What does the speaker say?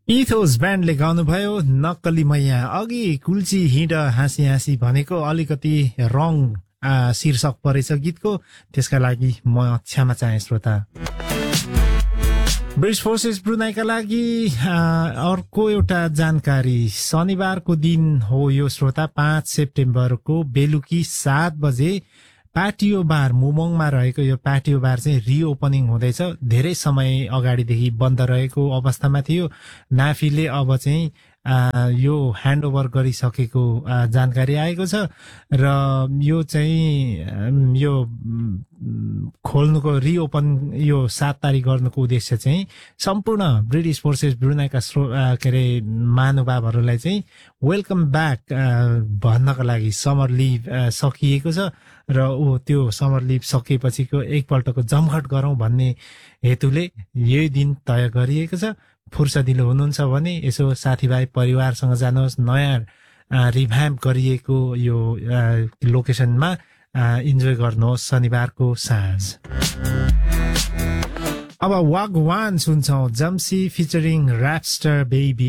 Ethos ब्यान्डले गाउनुभयो नक्कली मैया। अघि कुल्ची हिँड हाँसी हाँसी भनेको अलिकति रङ शीर्षक परेछ गीतको, त्यसका लागि म क्षमा चाहे श्रोता। ब्रिटिश फोर्सेस ब्रुनाईका लागि अर्को एउटा जानकारी। शनिबारको दिन हो यो श्रोता, 5 सेप्टेम्बरको बेलुकी 7 बजे प्याटियो बार, मुमोङमा रहेको यो प्याटियो बार चाहिँ रिओपनिङ हुँदैछ। धेरै समय अगाडिदेखि बन्द रहेको अवस्थामा थियो। नाफीले अब चाहिँ यो ह्यान्डओभर गरिसकेको जानकारी आएको छ र यो चाहिँ यो खोल्नुको रिओपन यो 7 तारिक गर्नुको उद्देश्य चाहिँ सम्पूर्ण ब्रिटिश फोर्सेस ब्रुनाईका के अरे महानुभावहरूलाई चाहिँ वेलकम ब्याक भन्नको लागि समर लिभ सकिएको छ र त्यो समर लिभ सकिएपछिको एकपल्टको जमघट गरौँ भन्ने हेतुले यही दिन तय गरिएको छ। फुर्सदिलो हुनुहुन्छ भने यसो साथीभाइ परिवारसँग जानुहोस्, नयाँ रिभ्याम्प गरिएको यो लोकेसनमा इन्जोय गर्नुहोस् शनिबारको साँझ। अब वागवान सुन्छौं, जम्सी फिचरिङ ऱ्यापस्टर बेबी।